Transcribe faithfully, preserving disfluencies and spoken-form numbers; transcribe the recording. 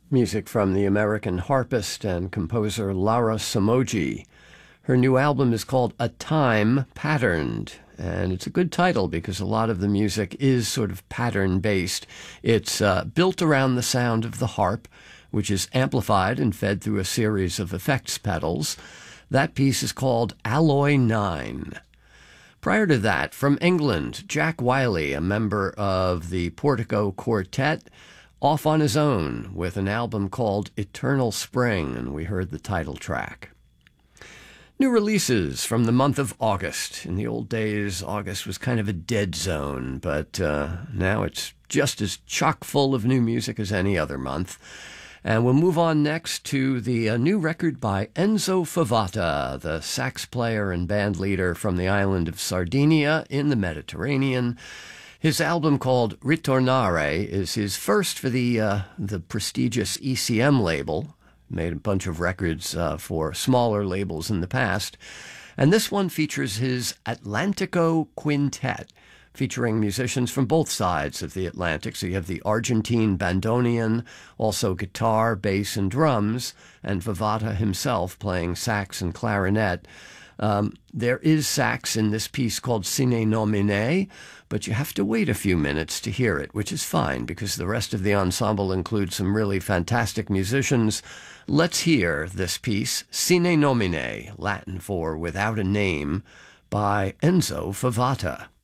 Music from the American harpist and composer Lara Samoji. Her new album is called A Time Patterned, and it's a good title because a lot of the music is sort of pattern-based. It's uh, built around the sound of the harp, which is amplified and fed through a series of effects pedals. That piece is called Alloy nine. Prior to that, from England, Jack Wiley, a member of the Portico Quartet, off on his own with an album called Eternal Spring, and we heard the title track. New releases from the month of August. In the old days, August was kind of a dead zone, but uh, now it's just as chock full of new music as any other month. And we'll move on next to the uh, new record by Enzo Favata, the sax player and band leader from the island of Sardinia in the Mediterranean. His album called Ritornare is his first for the uh, the prestigious E C M label. Made a bunch of records uh, for smaller labels in the past. And this one features his Atlantico Quintet, featuring musicians from both sides of the Atlantic. So you have the Argentine bandoneon, also guitar, bass, and drums, and Favata himself playing sax and clarinet. Um, there is sax in this piece called Sine Nomine, but you have to wait a few minutes to hear it, which is fine because the rest of the ensemble includes some really fantastic musicians. Let's hear this piece, Sine Nomine, Latin for Without a Name, by Enzo Favata.